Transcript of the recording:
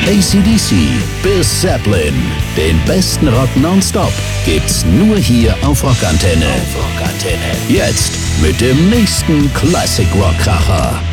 AC/DC bis Zeppelin. Den besten Rock nonstop gibt's nur hier auf Rockantenne. Jetzt mit dem nächsten Classic Rock Kracher.